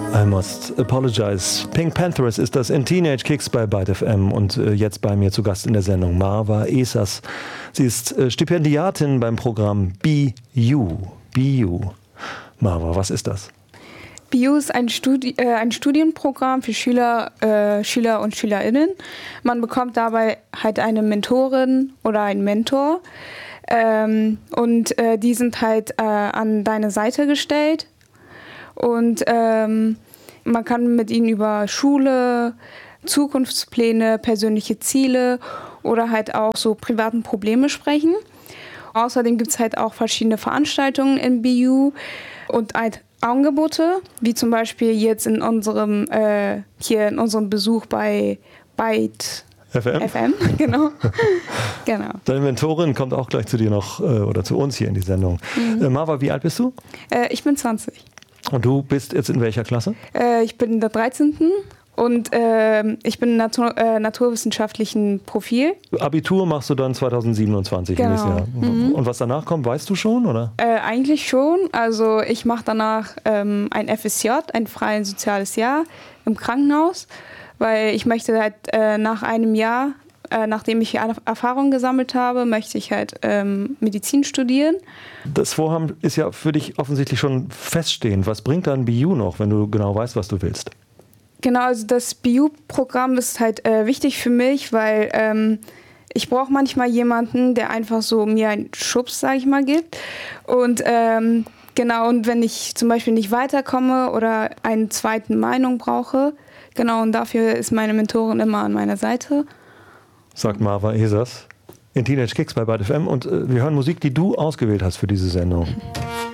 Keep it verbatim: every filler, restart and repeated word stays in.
I must apologize. Pink Panthers ist das in Teenage Kicks bei Byte F M und äh, jetzt bei mir zu Gast in der Sendung Marwa Esas. Sie ist äh, Stipendiatin beim Programm B U. B U. Marwa, was ist das? B U ist ein, Studi- äh, ein Studienprogramm für Schüler, äh, Schüler und SchülerInnen. Man bekommt dabei halt eine Mentorin oder einen Mentor. Ähm, und äh, die sind halt äh, an deine Seite gestellt. Und ähm, man kann mit ihnen über Schule, Zukunftspläne, persönliche Ziele oder halt auch so privaten Probleme sprechen. Außerdem gibt es halt auch verschiedene Veranstaltungen in B U und halt Angebote, wie zum Beispiel jetzt in unserem, äh, hier in unserem Besuch bei Byte F M? F M, genau. genau. Deine Mentorin kommt auch gleich zu dir noch äh, oder zu uns hier in die Sendung. Mhm. Äh, Marwa, wie alt bist du? Äh, ich bin zwanzig. Und du bist jetzt in welcher Klasse? Äh, ich bin in der dreizehnten und äh, ich bin im Natur, äh, naturwissenschaftlichen Profil. Abitur machst du dann zweitausendsiebenundzwanzig genau. nächstes Jahr. Mhm. Und was danach kommt, weißt du schon, oder? Äh, eigentlich schon. Also ich mache danach ähm, ein F S J, ein freies soziales Jahr im Krankenhaus, weil ich möchte halt äh, nach einem Jahr, äh, nachdem ich Erfahrung gesammelt habe, möchte ich halt ähm, Medizin studieren. Das Vorhaben ist ja für dich offensichtlich schon feststehend. Was bringt dann B U noch, wenn du genau weißt, was du willst? Genau, also das B U-Programm ist halt äh, wichtig für mich, weil ähm, ich brauche manchmal jemanden, der einfach so mir einen Schubs, sage ich mal, gibt. Und ähm, genau, und wenn ich zum Beispiel nicht weiterkomme oder eine zweite Meinung brauche, genau, und dafür ist meine Mentorin immer an meiner Seite. Sagt Marwa Esas in Teenage Kicks bei Byte F M und äh, wir hören Musik, die du ausgewählt hast für diese Sendung.